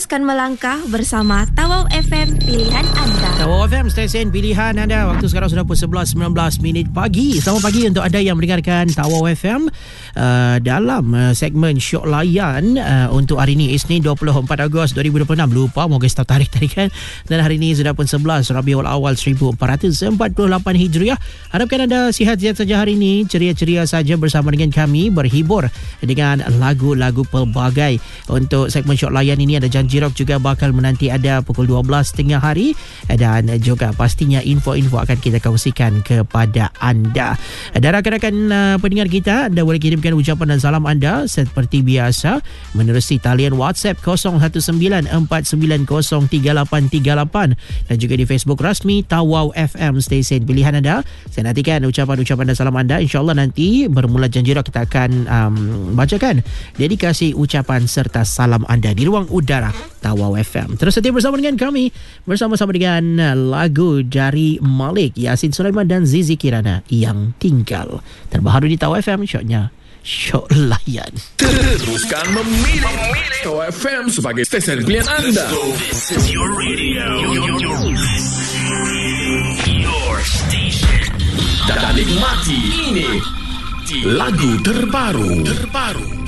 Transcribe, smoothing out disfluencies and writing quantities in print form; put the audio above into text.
Teruskan melangkah bersama Tawau FM, pilihan anda. Tawau FM, stesen pilihan anda. Waktu sekarang sudah pukul 11.19 pagi. Selamat pagi untuk anda yang mendengarkan Tawau FM dalam segmen Syok Layan untuk hari ini, Isnin 24 Ogos 2026. Lupa mau guys tahu tarikh tadi kan. Dan hari ini sudah pun 11 Rabiul Awal 1448 Hijriah. Harapkan anda sihat-sihat saja hari ini, ceria-ceria saja bersama dengan kami, berhibur dengan lagu-lagu pelbagai. Untuk segmen Syok Layan ini ada janji rock juga bakal menanti ada pukul 12 tengah hari, dan juga pastinya info-info akan kita kongsikan kepada anda. Dan rakan-rakan pendengar kita, anda boleh kirimkan ucapan dan salam anda seperti biasa menerusi talian WhatsApp 0194903838 dan juga di Facebook rasmi Tawau FM, stesen pilihan anda. Saya nantikan ucapan-ucapan dan salam anda. InsyaAllah nanti bermula janji rock kita akan bacakan dedikasi ucapan serta salam anda di ruang udara Tawau FM. Terus setia bersama dengan kami, bersama-sama dengan lagu dari Malik, Yasin Sulaiman dan Zizi Kirana, Yang Tinggal. Terbaru di Tawau FM, syoknya Syok Layan. Teruskan memilih Tawau FM sebagai stesen pilihan anda. This is your radio. Your station. Dan nikmati ini lagu terbaru.